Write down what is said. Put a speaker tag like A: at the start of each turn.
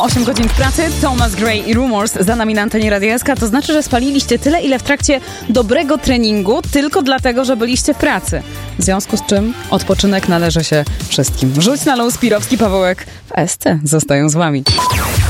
A: 8 godzin w pracy, Thomas Gray i Rumours za nami na antenie Radia SK. To znaczy, że spaliliście tyle, ile w trakcie dobrego treningu, tylko dlatego, że byliście w pracy. W związku z czym odpoczynek należy się wszystkim. Rzuć na luz, Pirowski, Pawełek w SC zostają z wami.